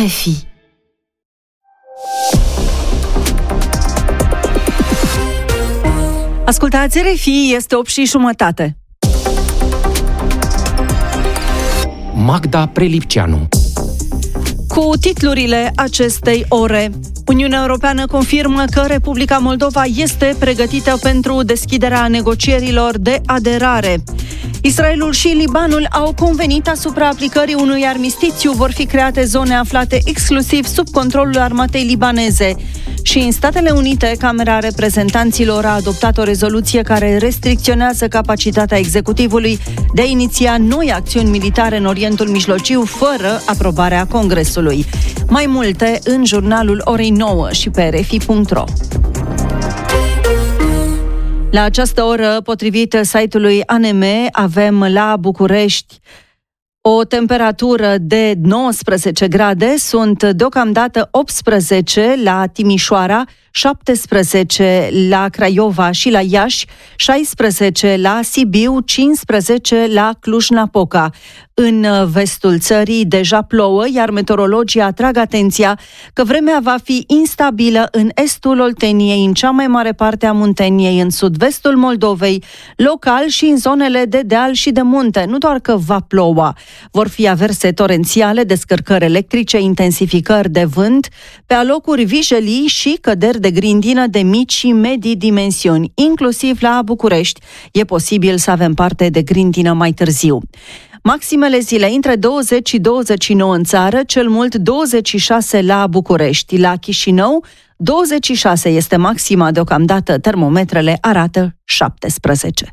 RFI. Ascultați RFI, este 8:30. Magda Prelipceanu. Cu titlurile acestei ore. Uniunea Europeană confirmă că Republica Moldova este pregătită pentru deschiderea negocierilor de aderare. Israelul și Libanul au convenit asupra aplicării unui armistițiu. Vor fi create zone aflate exclusiv sub controlul armatei libaneze. Și în Statele Unite, Camera Reprezentanților a adoptat o rezoluție care restricționează capacitatea executivului de a iniția noi acțiuni militare în Orientul Mijlociu fără aprobarea Congresului. Mai multe în jurnalul orei 9 și pe rfi.ro. La această oră, potrivit site-ului ANM, avem la București o temperatură de 19 grade, sunt deocamdată 18 la Timișoara, 17 la Craiova și la Iași, 16 la Sibiu, 15 la Cluj-Napoca. În vestul țării deja plouă, iar meteorologii atrag atenția că vremea va fi instabilă în estul Olteniei, în cea mai mare parte a Munteniei, în sud-vestul Moldovei, local și în zonele de deal și de munte. Nu doar că va ploua, vor fi averse torențiale, descărcări electrice, intensificări de vânt, pe alocuri vijelii și căderi de grindină de mici și medii dimensiuni. Inclusiv la București e posibil să avem parte de grindină mai târziu. Maximele zilei între 20 și 29 în țară, cel mult 26 la București. La Chișinău, 26 este maxima deocamdată, termometrele arată 17.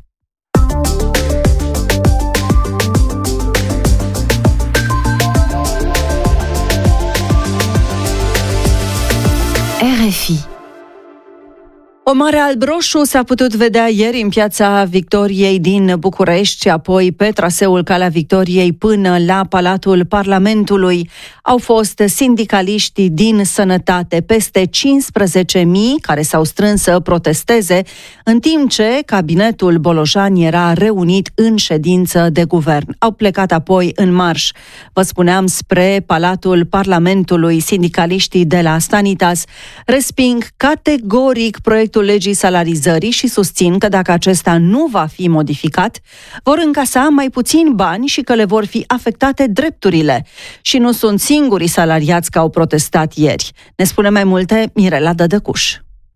RFI. O mare alb-roșu s-a putut vedea ieri în Piața Victoriei din București și apoi pe traseul Calea Victoriei până la Palatul Parlamentului. Au fost sindicaliști din sănătate, peste 15.000 care s-au strâns să protesteze, în timp ce cabinetul Bolojan era reunit în ședință de guvern. Au plecat apoi în marș. Vă spuneam, spre Palatul Parlamentului. Sindicaliștii de la Sanitas resping categoric proiectul legii salarizării și susțin că dacă acesta nu va fi modificat, vor încasa mai puțini bani și că le vor fi afectate drepturile. Și nu sunt singurii salariați care au protestat ieri. Ne spune mai multe Mirela Dădăcuș.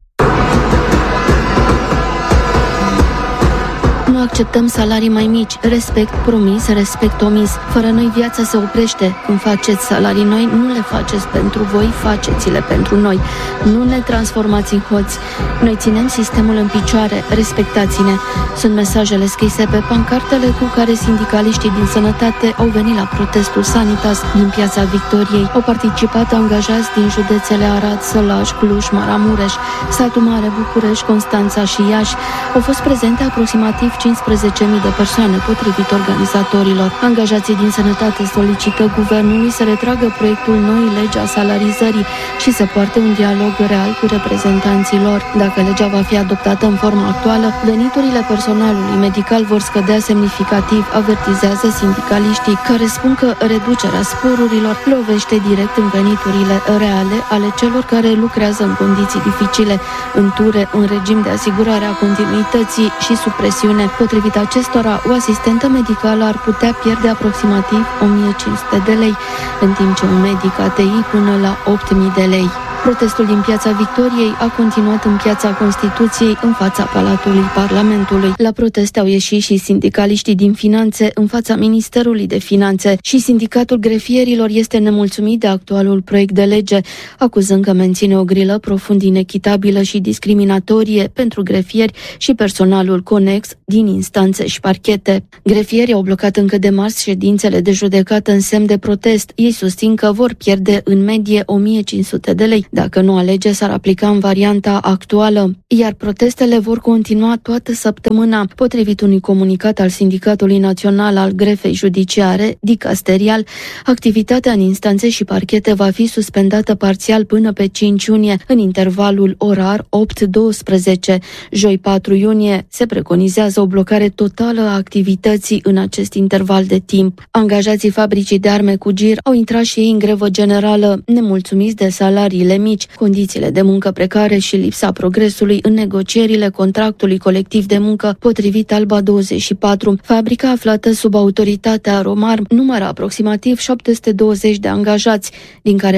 Nu acceptăm salarii mai mici, respect promis, respect omis. Fără noi viața se oprește. Când faceți salarii noi, nu le faceți pentru voi, faceți-le pentru noi. Nu ne transformați în hoți. Noi ținem sistemul în picioare, respectați-ne. Sunt mesajele scrise pe pancartele cu care sindicaliștii din sănătate au venit la protestul Sanitas din Piața Victoriei. Au participat angajați din județele Arad, Sălaj, Cluj, Maramureș, Satu Mare, București, Constanța și Iași. Au fost prezente aproximativ 15.000 de persoane, potrivit organizatorilor. Angajații din sănătate solicită guvernului să retragă proiectul noii legi a salarizării și să poarte un dialog real cu reprezentanții lor. Dacă legea va fi adoptată în forma actuală, veniturile personalului medical vor scădea semnificativ, avertizează sindicaliștii, care spun că reducerea sporurilor lovește direct în veniturile reale ale celor care lucrează în condiții dificile, în ture, în regim de asigurare a continuității și sub presiune. Potrivit acestora, o asistentă medicală ar putea pierde aproximativ 1.500 de lei, în timp ce un medic ATI până la 8.000 de lei. Protestul din Piața Victoriei a continuat în Piața Constituției, în fața Palatului Parlamentului. La proteste au ieșit și sindicaliștii din finanțe în fața Ministerului de Finanțe și Sindicatul Grefierilor este nemulțumit de actualul proiect de lege, acuzând că menține o grilă profund inechitabilă și discriminatorie pentru grefieri și personalul conex din instanțe și parchete. Grefierii au blocat încă de marți ședințele de judecată în semn de protest. Ei susțin că vor pierde în medie 1.500 de lei Dacă nu alege, s-ar aplica în varianta actuală, iar protestele vor continua toată săptămâna. Potrivit unui comunicat al Sindicatului Național al Grefei Judiciare, dicasterial, activitatea în instanțe și parchete va fi suspendată parțial până pe 5 iunie, în intervalul orar 8-12. Joi 4 iunie se preconizează o blocare totală a activității în acest interval de timp. Angajații fabricii de arme cu GIR au intrat și ei în grevă generală, nemulțumiți de salariile mici, condițiile de muncă precare și lipsa progresului în negocierile contractului colectiv de muncă, potrivit Alba 24. Fabrica, aflată sub autoritatea Romar, numără aproximativ 720 de angajați, din care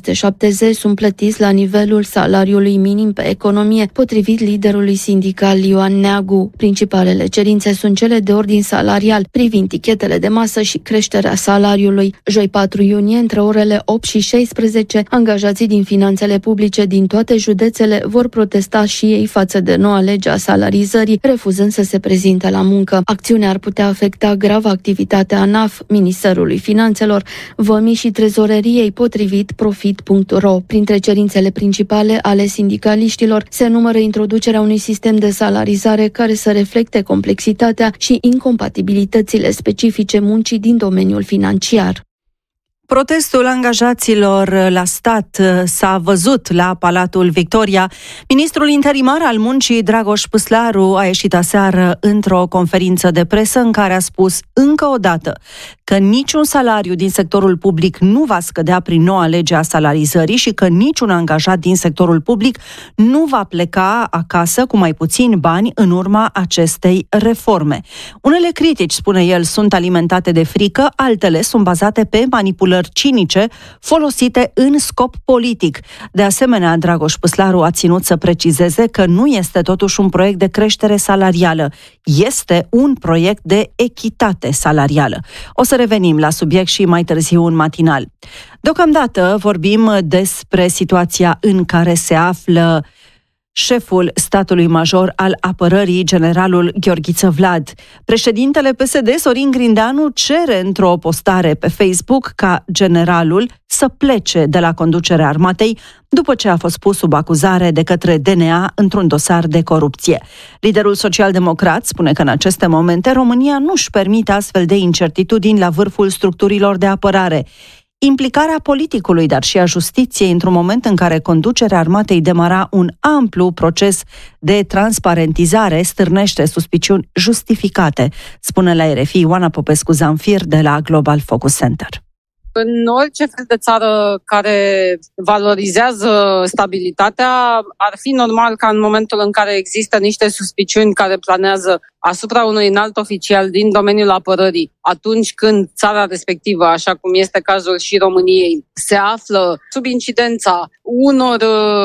470 sunt plătiți la nivelul salariului minim pe economie, potrivit liderului sindical Ioan Neagu. Principalele cerințe sunt cele de ordin salarial, privind tichetele de masă și creșterea salariului. Joi 4 iunie, între orele 8 și 16, angajații din finanțele publice din toate județele vor protesta și ei față de noua lege a salarizării, refuzând să se prezinte la muncă. Acțiunea ar putea afecta grav activitatea ANAF, Ministerului Finanțelor, Vămii și Trezoreriei, potrivit Profit.ro. Printre cerințele principale ale sindicaliștilor se numără introducerea unui sistem de salarizare care să reflecte complexitatea și incompatibilitățile specifice muncii din domeniul financiar. Protestul angajaților la stat s-a văzut la Palatul Victoria. Ministrul interimar al muncii, Dragoș Păslaru, a ieșit aseară într-o conferință de presă în care a spus încă o dată că niciun salariu din sectorul public nu va scădea prin noua lege a salarizării și că niciun angajat din sectorul public nu va pleca acasă cu mai puțini bani în urma acestei reforme. Unele critici, spune el, sunt alimentate de frică, altele sunt bazate pe manipulări cinice folosite în scop politic. De asemenea, Dragoș Păslaru a ținut să precizeze că nu este totuși un proiect de creștere salarială, este un proiect de echitate salarială. O să revenim la subiect și mai târziu în matinal. Deocamdată vorbim despre situația în care se află șeful statului major al apărării, generalul Gheorghiță Vlad. Președintele PSD, Sorin Grindeanu, cere într-o postare pe Facebook ca generalul să plece de la conducerea armatei după ce a fost pus sub acuzare de către DNA într-un dosar de corupție. Liderul social-democrat spune că în aceste momente România nu-și permite astfel de incertitudini la vârful structurilor de apărare. Implicarea politicului, dar și a justiției într-un moment în care conducerea armatei demara un amplu proces de transparentizare stârnește suspiciuni justificate, spune la RFI Ioana Popescu-Zamfir de la Global Focus Center. În orice fel de țară care valorizează stabilitatea, ar fi normal ca în momentul în care există niște suspiciuni care planează asupra unui înalt oficial din domeniul apărării, atunci când țara respectivă, așa cum este cazul și României, se află sub incidența unor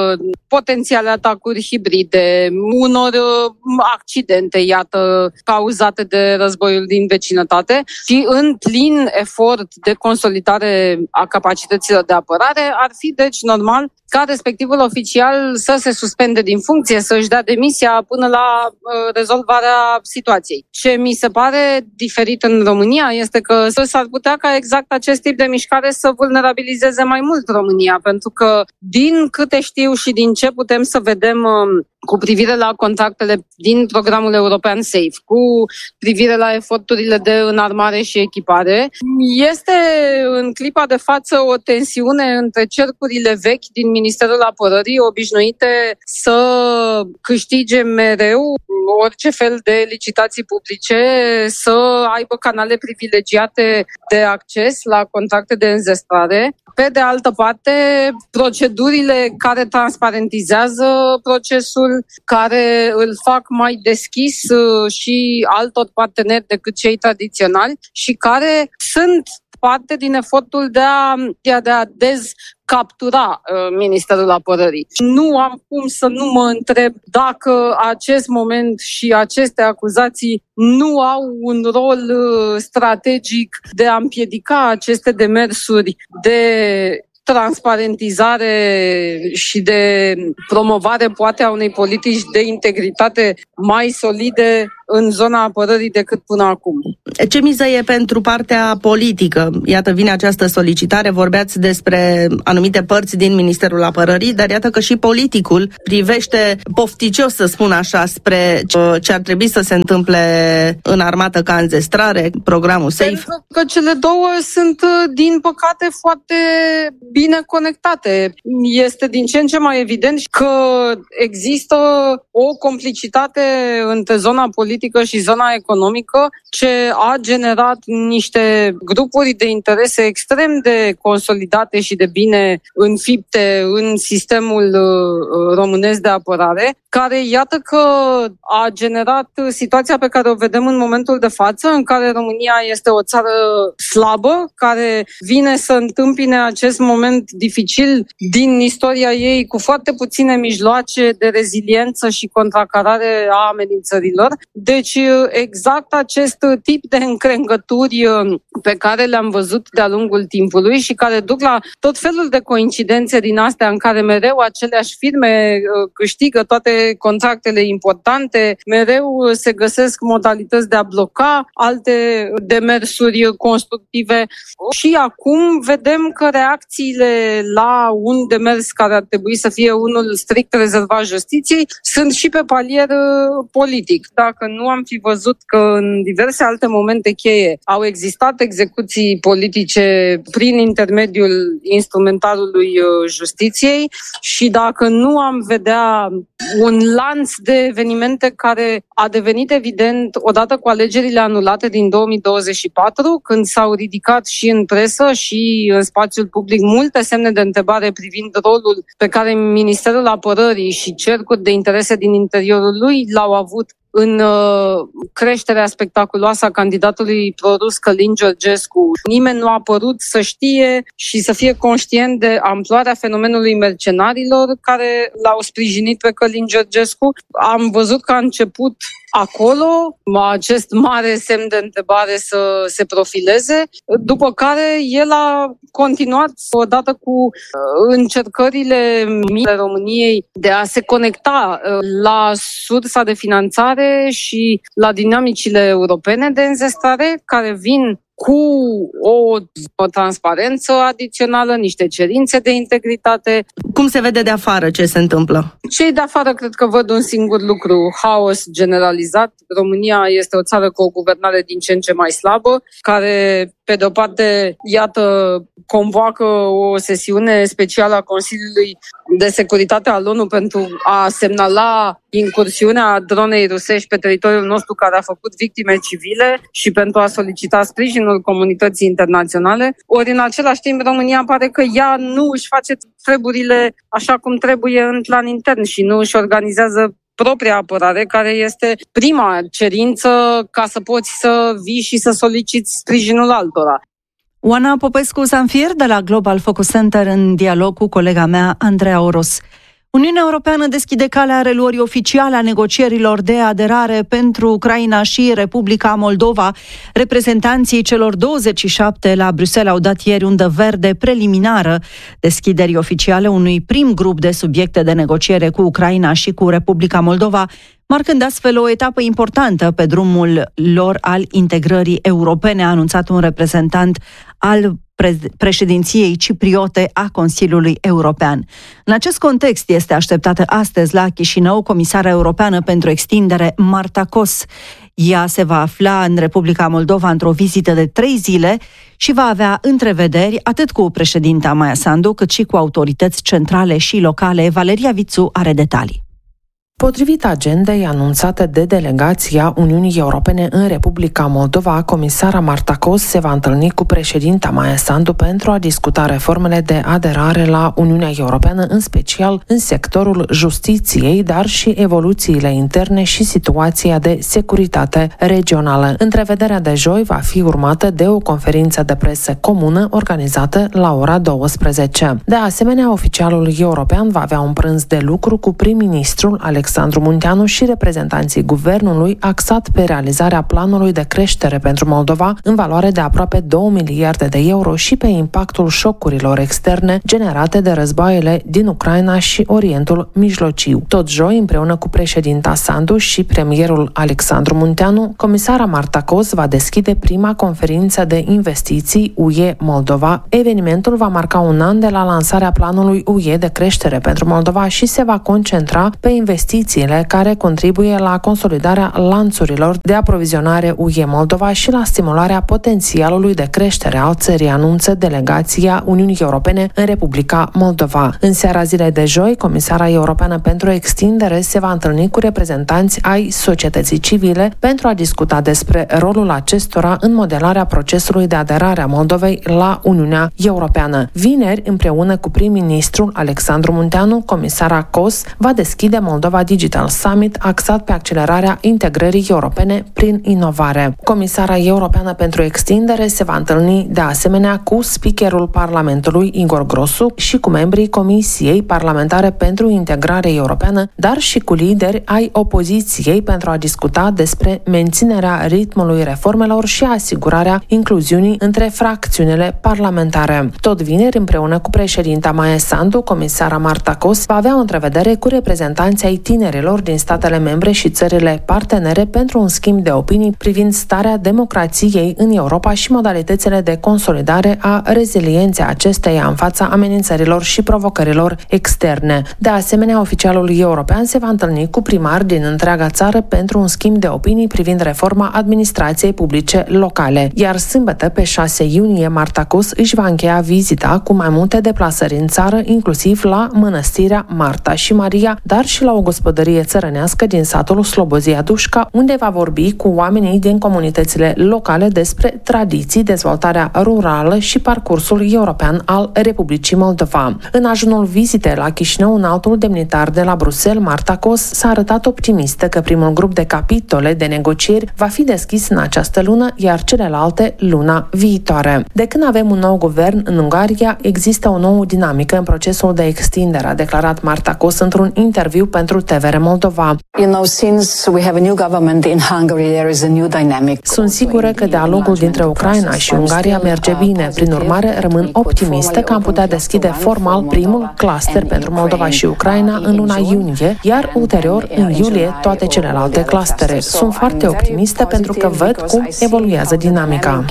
potențiale atacuri hibride, unor accidente, iată, cauzate de războiul din vecinătate și în plin efort de consolidare a capacităților de apărare, ar fi deci normal ca respectivul oficial să se suspende din funcție, să-și dea demisia până la rezolvarea situației. Ce mi se pare diferit în România este că s-ar putea ca exact acest tip de mișcare să vulnerabilizeze mai mult România, pentru că din câte știu și din ce putem să vedem cu privire la contractele din programul european SAFE, cu privire la eforturile de înarmare și echipare, este în clipa de față o tensiune între cercurile vechi din Ministerul Apărării, obișnuite să câștige mereu orice fel de licitații publice, să aibă canale privilegiate de acces la contracte de înzestrare. Pe de altă parte, procedurile care transparentizează procesul, care îl fac mai deschis și altor parteneri decât cei tradiționali și care sunt parte din efortul de a dezcaptura Ministerul Apărării. Nu am cum să nu mă întreb dacă acest moment și aceste acuzații nu au un rol strategic de a împiedica aceste demersuri de transparentizare și de promovare poate a unei politici de integritate mai solide în zona apărării decât până acum. Ce miză e pentru partea politică? Iată, vine această solicitare, vorbeați despre anumite părți din Ministerul Apărării, dar iată că și politicul privește pofticios, să spun așa, spre ce ar trebui să se întâmple în armată ca înzestrare, programul SAFE. Pentru că cele două sunt, din păcate, foarte bine conectate. Este din ce în ce mai evident că există o complicitate între zona politică și zona economică ce a generat niște grupuri de interese extrem de consolidate și de bine înfipte în sistemul românesc de apărare, care iată că a generat situația pe care o vedem în momentul de față, în care România este o țară slabă, care vine să întâmpine acest moment dificil din istoria ei cu foarte puține mijloace de reziliență și contracarare a amenințărilor. Deci exact acest tip de încrengături pe care le-am văzut de-a lungul timpului și care duc la tot felul de coincidențe din astea în care mereu aceleași firme câștigă toate contractele importante, mereu se găsesc modalități de a bloca alte demersuri constructive. Și acum vedem că reacțiile la un demers care ar trebui să fie unul strict rezervat justiției sunt și pe palier politic. Dacă nu am fi văzut că în diverse alte momente cheie au existat execuții politice prin intermediul instrumentarului justiției și dacă nu am vedea un lanț de evenimente care a devenit evident odată cu alegerile anulate din 2024, când s-au ridicat și în presă și în spațiul public multe semne de întrebare privind rolul pe care Ministerul Apărării și cercuri de interese din interiorul lui l-au avut în creșterea spectaculoasă a candidatului prorus Călin Georgescu. Nimeni nu a părut să știe și să fie conștient de amploarea fenomenului mercenarilor care l-au sprijinit pe Călin Georgescu. Am văzut că a început acolo acest mare semn de întrebare să se profileze, după care el a continuat odată cu încercările României de a se conecta la sursa de finanțare și la dinamicile europene de înzestrare care vin cu o transparență adițională, niște cerințe de integritate. Cum se vede de afară ce se întâmplă? Cei de afară cred că văd un singur lucru, haos generalizat. România este o țară cu o guvernare din ce în ce mai slabă, care, pe de-o parte, iată, convoacă o sesiune specială a Consiliului de Securitate al ONU pentru a semnala incursiunea dronei rusești pe teritoriul nostru care a făcut victime civile și pentru a solicita sprijinul comunității internaționale. Ori în același timp România pare că ea nu își face treburile așa cum trebuie în plan intern și nu își organizează propria apărare, care este prima cerință ca să poți să vii și să soliciți sprijinul altora. Oana Popescu-Zamfir de la Global Focus Center în dialog cu colega mea Andreea Oros. Uniunea Europeană deschide calea reluării oficiale a negocierilor de aderare pentru Ucraina și Republica Moldova. Reprezentanții celor 27 la Bruxelles au dat ieri undă verde preliminară deschiderii oficiale unui prim grup de subiecte de negociere cu Ucraina și cu Republica Moldova, marcând astfel o etapă importantă pe drumul lor al integrării europene, a anunțat un reprezentant al președinției cipriote a Consiliului European. În acest context este așteptată astăzi la Chișinău comisara europeană pentru extindere Marta Kos. Ea se va afla în Republica Moldova într-o vizită de 3 zile și va avea întrevederi atât cu președinta Maia Sandu, cât și cu autorități centrale și locale. Valeria Vițu are detalii. Potrivit agendei anunțate de delegația Uniunii Europene în Republica Moldova, comisara Marta Kos se va întâlni cu președinta Maia Sandu pentru a discuta reformele de aderare la Uniunea Europeană, în special în sectorul justiției, dar și evoluțiile interne și situația de securitate regională. Întrevederea de joi va fi urmată de o conferință de presă comună organizată la ora 12. De asemenea, oficialul european va avea un prânz de lucru cu prim-ministrul Alexandru Alexandru Munteanu și reprezentanții guvernului axat pe realizarea planului de creștere pentru Moldova în valoare de aproape 2 miliarde de euro și pe impactul șocurilor externe generate de războaiele din Ucraina și Orientul Mijlociu. Tot joi, împreună cu președinta Sandu și premierul Alexandru Munteanu, comisara Marta Kos va deschide prima conferință de investiții UE Moldova. Evenimentul va marca un an de la lansarea planului UE de creștere pentru Moldova și se va concentra pe investițiile care contribuie la consolidarea lanțurilor de aprovizionare UE Moldova și la stimularea potențialului de creștere al țării, anunță delegația Uniunii Europene în Republica Moldova. În seara zilei de joi, Comisara Europeană pentru Extindere se va întâlni cu reprezentanți ai societății civile pentru a discuta despre rolul acestora în modelarea procesului de aderare a Moldovei la Uniunea Europeană. Vineri, împreună cu prim-ministrul Alexandru Munteanu, comisara Kos va deschide Moldova Digital Summit axat pe accelerarea integrării europene prin inovare. Comisara Europeană pentru Extindere se va întâlni de asemenea cu speakerul Parlamentului Igor Grosu și cu membrii Comisiei Parlamentare pentru Integrare Europeană, dar și cu lideri ai opoziției pentru a discuta despre menținerea ritmului reformelor și asigurarea incluziunii între fracțiunile parlamentare. Tot vineri, împreună cu președinta Maia Sandu, comisara Marta Kos va avea o întrevedere cu reprezentanții ai tinerilor din statele membre și țările partenere pentru un schimb de opinii privind starea democrației în Europa și modalitățile de consolidare a rezilienței acesteia în fața amenințărilor și provocărilor externe. De asemenea, oficialul european se va întâlni cu primari din întreaga țară pentru un schimb de opinii privind reforma administrației publice locale. Iar sâmbătă, pe 6 iunie, Marta Kos își va încheia vizita cu mai multe deplasări în țară, inclusiv la Mănăstirea Marta și Maria, dar și la o gospodărie țărănească din satul Slobozia Dușca, unde va vorbi cu oamenii din comunitățile locale despre tradiții, dezvoltarea rurală și parcursul european al Republicii Moldova. În ajunul vizitei la Chișinău, un altul demnitar de la Bruxelles, Marta Kos, s-a arătat optimistă că primul grup de capitole de negocieri va fi deschis în această lună, iar celelalte luna viitoare. De când avem un nou guvern în Ungaria, există o nouă dinamică în procesul de extindere, a declarat Marta Kos într-un interviu pentru TVR Moldova. Sunt sigură că dialogul dintre Ucraina și Ungaria merge bine. Prin urmare, rămân optimistă că am putea deschide formal primul cluster pentru Moldova și Ucraina în luna iunie, iar ulterior, în iulie, toate celelalte clustere. Sunt foarte optimistă pentru că văd cum evoluează dinamica.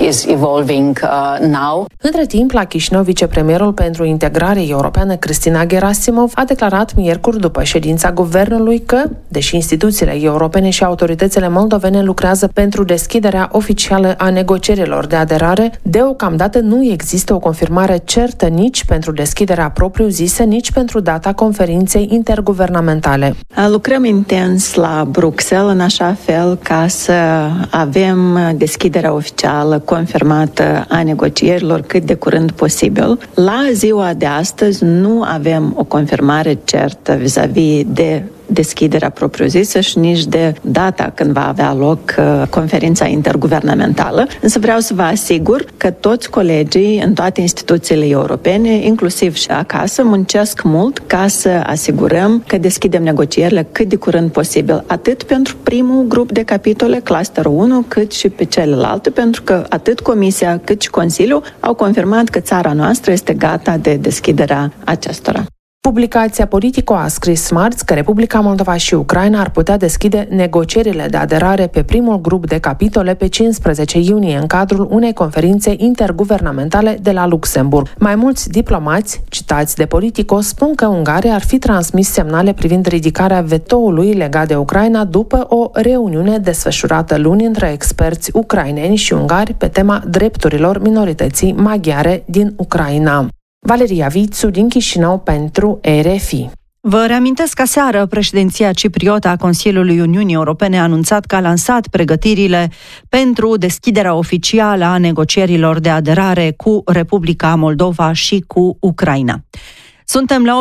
Între timp, la Chișinău, vicepremierul pentru integrare europeană Cristina Gerasimov a declarat miercuri după ședința guvernului că, deși instituțiile europene și autoritățile moldovene lucrează pentru deschiderea oficială a negocierilor de aderare, deocamdată nu există o confirmare certă nici pentru deschiderea propriu-zisă, nici pentru data conferinței interguvernamentale. Lucrăm intens la Bruxelles în așa fel ca să avem deschiderea oficială confirmată a negocierilor cât de curând posibil. La ziua de astăzi nu avem o confirmare certă vis-a-vis de deschiderea propriu-zisă și nici de data când va avea loc conferința interguvernamentală. Însă vreau să vă asigur că toți colegii în toate instituțiile europene, inclusiv și acasă, muncesc mult ca să asigurăm că deschidem negocierile cât de curând posibil, atât pentru primul grup de capitole, clusterul 1, cât și pe celelalte, pentru că atât Comisia cât și Consiliul au confirmat că țara noastră este gata de deschiderea acestora. Publicația Politico a scris marți că Republica Moldova și Ucraina ar putea deschide negocierile de aderare pe primul grup de capitole pe 15 iunie în cadrul unei conferințe interguvernamentale de la Luxemburg. Mai mulți diplomați, citați de Politico, spun că Ungaria ar fi transmis semnale privind ridicarea vetoului legat de Ucraina după o reuniune desfășurată luni între experți ucraineni și ungari pe tema drepturilor minorității maghiare din Ucraina. Valeria Vițu din Chișinău pentru RFI. Vă reamintesc că aseară președinția cipriotă a Consiliului Uniunii Europene a anunțat că a lansat pregătirile pentru deschiderea oficială a negocierilor de aderare cu Republica Moldova și cu Ucraina. Suntem la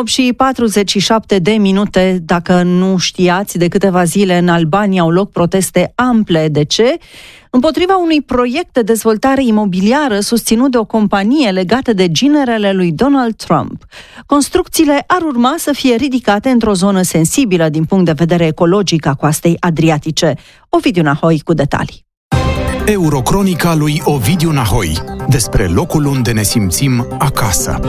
8:47. Dacă nu știați, de câteva zile în Albania au loc proteste ample. De ce? Împotriva unui proiect de dezvoltare imobiliară susținut de o companie legată de ginerele lui Donald Trump. Construcțiile ar urma să fie ridicate într-o zonă sensibilă din punct de vedere ecologic a coastei Adriatice. Ovidiu Nahoi cu detalii. Eurocronica lui Ovidiu Nahoi, despre locul unde ne simțim acasă.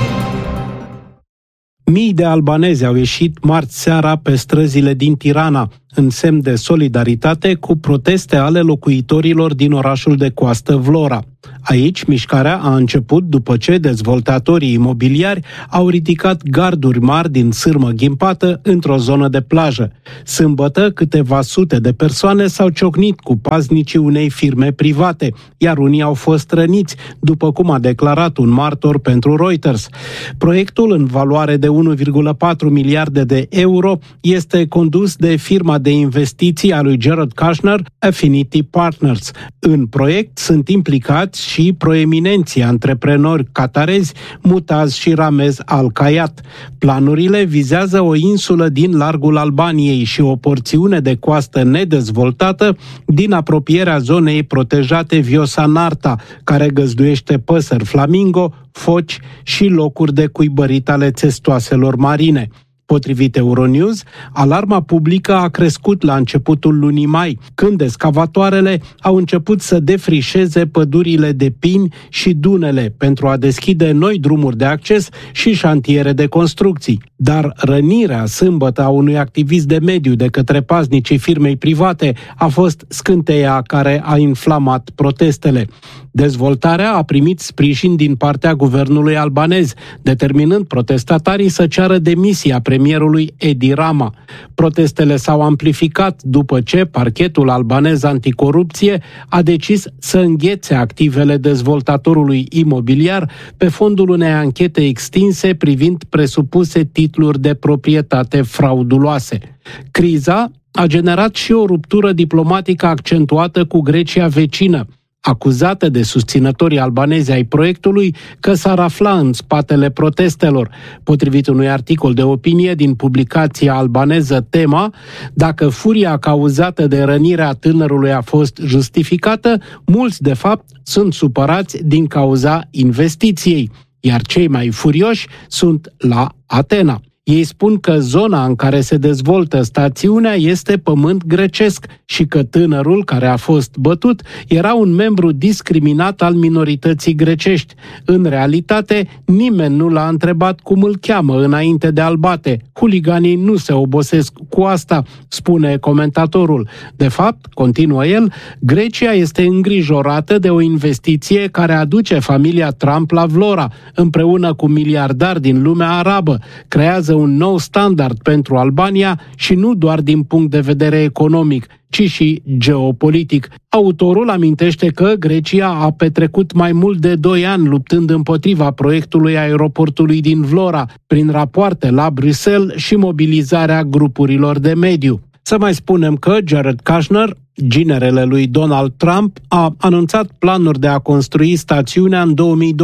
Mii de albanezi au ieșit marți seara pe străzile din Tirana, în semn de solidaritate cu proteste ale locuitorilor din orașul de coastă Vlora. Aici, mișcarea a început după ce dezvoltatorii imobiliari au ridicat garduri mari din sârmă ghimpată într-o zonă de plajă. Sâmbătă, câteva sute de persoane s-au ciocnit cu paznicii unei firme private, iar unii au fost răniți, după cum a declarat un martor pentru Reuters. Proiectul, în valoare de 1,4 miliarde de euro, este condus de firma de investiții a lui Jared Kushner, Affinity Partners. În proiect sunt implicați și proeminenții antreprenori qatarezi Mutaz și Ramez Al-Kayat. Planurile vizează o insulă din largul Albaniei și o porțiune de coastă nedezvoltată din apropierea zonei protejate Vjosa Narta, care găzduiește păsări flamingo, foci și locuri de cuibărit ale țestoaselor marine. Potrivit Euronews, alarma publică a crescut la începutul lunii mai, când excavatoarele au început să defrișeze pădurile de pini și dunele pentru a deschide noi drumuri de acces și șantiere de construcții. Dar rănirea sâmbătă a unui activist de mediu de către paznicii firmei private a fost scânteia care a inflamat protestele. Dezvoltarea a primit sprijin din partea guvernului albanez, determinând protestatarii să ceară demisia premierului Edi Rama. Protestele s-au amplificat după ce parchetul albanez anticorupție a decis să înghețe activele dezvoltatorului imobiliar pe fondul unei anchete extinse privind presupuse titluri de proprietate frauduloase. Criza a generat și o ruptură diplomatică accentuată cu Grecia vecină, acuzată de susținătorii albanezi ai proiectului că s-ar afla în spatele protestelor. Potrivit unui articol de opinie din publicația albaneză Tema, dacă furia cauzată de rănirea tânărului a fost justificată, mulți de fapt sunt supărați din cauza investiției, iar cei mai furioși sunt la Atena. Ei spun că zona în care se dezvoltă stațiunea este pământ grecesc și că tânărul care a fost bătut era un membru discriminat al minorității grecești. În realitate, nimeni nu l-a întrebat cum îl cheamă înainte de a-l bate. Huliganii nu se obosesc cu asta, spune comentatorul. De fapt, continuă el, Grecia este îngrijorată de o investiție care aduce familia Trump la Vlora, împreună cu miliardari din lumea arabă. Creează un nou standard pentru Albania și nu doar din punct de vedere economic, ci și geopolitic. Autorul amintește că Grecia a petrecut mai mult de 2 ani luptând împotriva proiectului aeroportului din Vlora, prin rapoarte la Bruxelles și mobilizarea grupurilor de mediu. Să mai spunem că Jared Kushner, ginerele lui Donald Trump, a anunțat planuri de a construi stațiunea în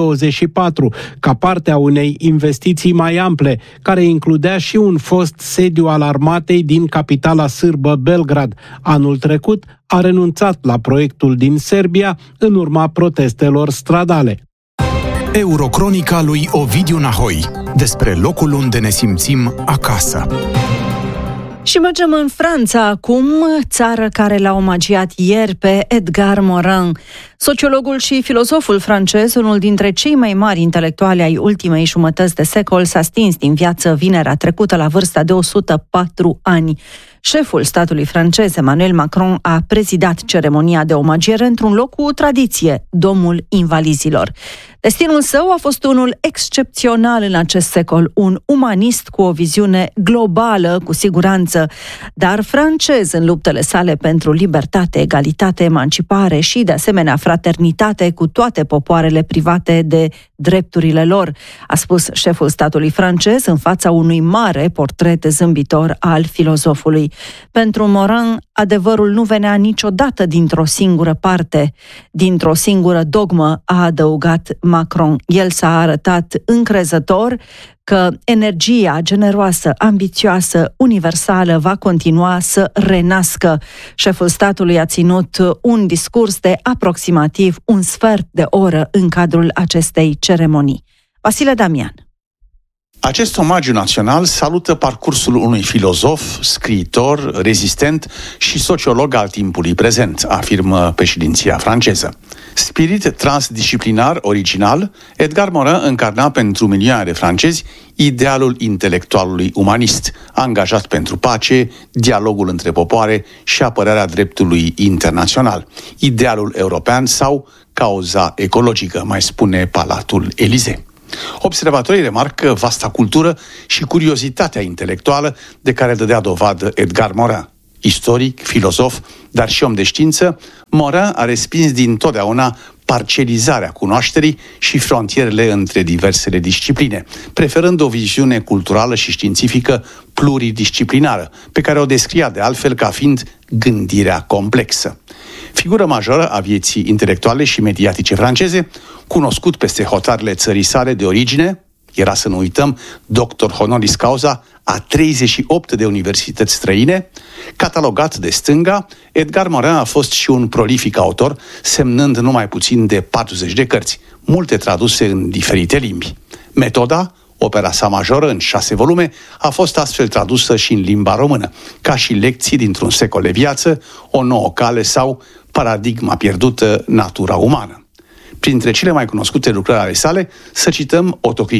2024, ca parte a unei investiții mai ample, care includea și un fost sediu al armatei din capitala sârbă Belgrad. Anul trecut a renunțat la proiectul din Serbia în urma protestelor stradale. Eurocronica lui Ovidiu Nahoi, despre locul unde ne simțim acasă. Și mergem în Franța acum, țară care l-a omagiat ieri pe Edgar Morin. Sociologul și filozoful francez, unul dintre cei mai mari intelectuali ai ultimei jumătăți de secol, s-a stins din viață vinerea trecută la vârsta de 104 ani. Șeful statului francez, Emmanuel Macron, a prezidat ceremonia de omagiere într-un loc cu tradiție, Domul Invalizilor. Destinul său a fost unul excepțional în acest secol, un umanist cu o viziune globală, cu siguranță, dar francez în luptele sale pentru libertate, egalitate, emancipare și, de asemenea, fraternitate cu toate popoarele private de drepturile lor, a spus șeful statului francez în fața unui mare portret zâmbitor al filozofului. Pentru Morin, adevărul nu venea niciodată dintr-o singură parte, dintr-o singură dogmă, a adăugat Macron. El s-a arătat încrezător că energia generoasă, ambițioasă, universală va continua să renască. Șeful statului a ținut un discurs de aproximativ un sfert de oră în cadrul acestei ceremonii. Vasile Damian. Acest omagiu național salută parcursul unui filozof, scriitor, rezistent și sociolog al timpului prezent, afirmă președinția franceză. Spirit transdisciplinar original, Edgar Morin încarna pentru milioane de francezi idealul intelectualului umanist, angajat pentru pace, dialogul între popoare și apărarea dreptului internațional, idealul european sau cauza ecologică, mai spune Palatul Elisee. Observatorii remarcă vasta cultură și curiozitatea intelectuală de care dădea dovadă Edgar Morin. Istoric, filozof, dar și om de știință, Morin a respins dintotdeauna parcelizarea cunoașterii și frontierele între diversele discipline, preferând o viziune culturală și științifică pluridisciplinară, pe care o descria de altfel ca fiind gândirea complexă. Figură majoră a vieții intelectuale și mediatice franceze, cunoscut peste hotarele țării sale de origine, era, să nu uităm, doctor honoris causa a 38 de universități străine, catalogat de stânga, Edgar Morin a fost și un prolific autor, semnând numai puțin de 40 de cărți, multe traduse în diferite limbi. Metoda, opera sa majoră în 6 volume, a fost astfel tradusă și în limba română, ca și Lecții dintr-un secol de viață, O nouă cale sau Paradigma pierdută, natura umană. Printre cele mai cunoscute lucrări ale sale, să cităm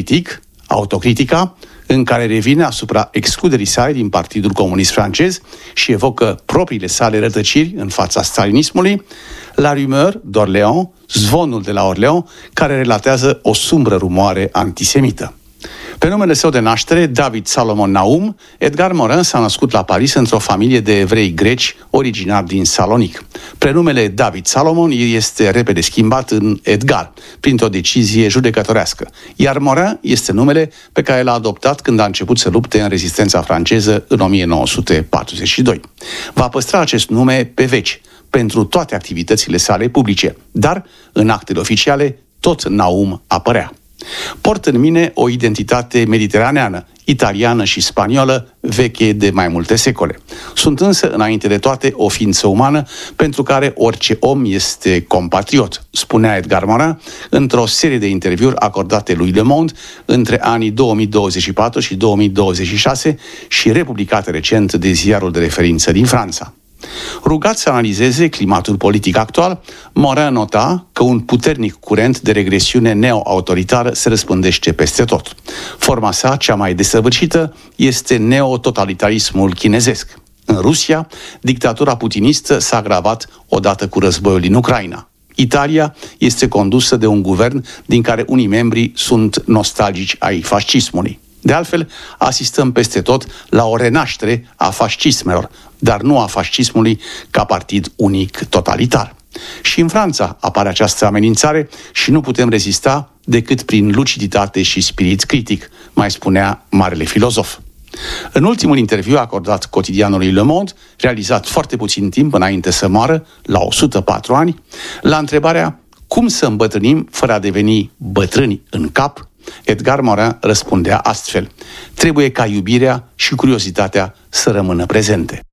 Autocritica, în care revine asupra excluderii sale din Partidul Comunist francez și evocă propriile sale rătăciri în fața stalinismului, La rumeur d'Orléans, Zvonul de la Orleans, care relatează o sumbră rumoare antisemită. Pe numele său de naștere, David Salomon Naum, Edgar Morin s-a născut la Paris într-o familie de evrei greci originari din Salonic. Prenumele David Salomon este repede schimbat în Edgar, printr-o decizie judecătorească, iar Morin este numele pe care l-a adoptat când a început să lupte în rezistența franceză în 1942. Va păstra acest nume pe veci, pentru toate activitățile sale publice, dar în actele oficiale tot Naum apărea. Port în mine o identitate mediteraneană, italiană și spaniolă, veche de mai multe secole. Sunt însă, înainte de toate, o ființă umană pentru care orice om este compatriot, spunea Edgar Morin într-o serie de interviuri acordate lui Le Monde între anii 2024 și 2026 și republicate recent de ziarul de referință din Franța. Rugat să analizeze climatul politic actual, Morin nota că un puternic curent de regresiune neo-autoritară se răspândește peste tot. Forma sa cea mai desăvârșită este neototalitarismul chinezesc. În Rusia, dictatura putinistă s-a agravat odată cu războiul din Ucraina. Italia este condusă de un guvern din care unii membri sunt nostalgici ai fascismului. De altfel, asistăm peste tot la o renaștere a fascismelor, dar nu a fascismului ca partid unic totalitar. Și în Franța apare această amenințare și nu putem rezista decât prin luciditate și spirit critic, mai spunea marele filozof. În ultimul interviu acordat cotidianului Le Monde, realizat foarte puțin timp înainte să moară, la 104 ani, la întrebarea cum să îmbătrânim fără a deveni bătrâni în cap, Edgar Morin răspundea astfel: trebuie ca iubirea și curiozitatea să rămână prezente.